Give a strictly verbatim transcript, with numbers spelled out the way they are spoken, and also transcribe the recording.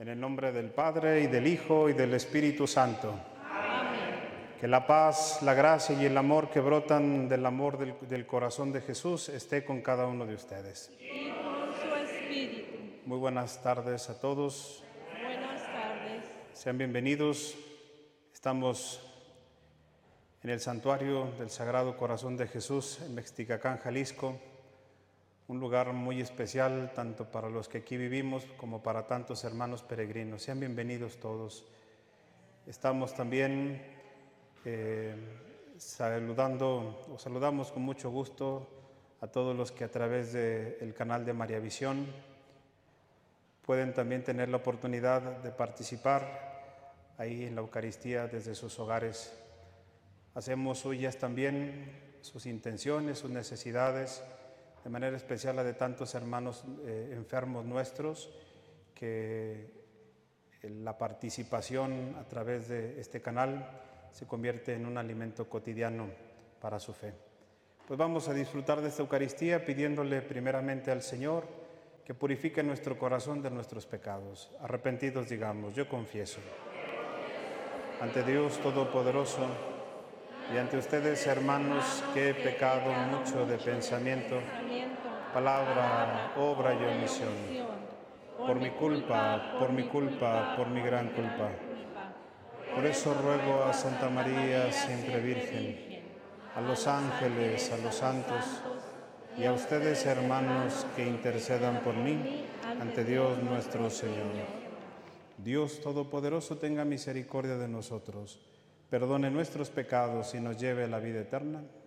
En el nombre del Padre, y del Hijo, y del Espíritu Santo. Amén. Que la paz, la gracia y el amor que brotan del amor del, del corazón de Jesús esté con cada uno de ustedes. Y con su espíritu. Muy buenas tardes a todos. Buenas tardes. Sean bienvenidos. Estamos en el santuario del Sagrado Corazón de Jesús en Mexticacán, Jalisco. Un lugar muy especial tanto para los que aquí vivimos como para tantos hermanos peregrinos. Sean bienvenidos todos. Estamos también eh, saludando, o saludamos con mucho gusto a todos los que a través del canal de María Visión pueden también tener la oportunidad de participar ahí en la Eucaristía desde sus hogares. Hacemos suyas también sus intenciones, sus necesidades, de manera especial la de tantos hermanos eh, enfermos nuestros, que la participación a través de este canal se convierte en un alimento cotidiano para su fe. Pues vamos a disfrutar de esta Eucaristía pidiéndole primeramente al Señor que purifique nuestro corazón de nuestros pecados. Arrepentidos digamos, yo confieso ante Dios Todopoderoso y ante ustedes, hermanos, que he pecado mucho de pensamiento, palabra, obra y omisión. Por mi culpa, por mi culpa, por mi gran culpa. Por eso ruego a Santa María, siempre Virgen, a los ángeles, a los santos y a ustedes, hermanos, que intercedan por mí ante Dios nuestro Señor. Dios Todopoderoso tenga misericordia de nosotros, perdone nuestros pecados y nos lleve a la vida eterna.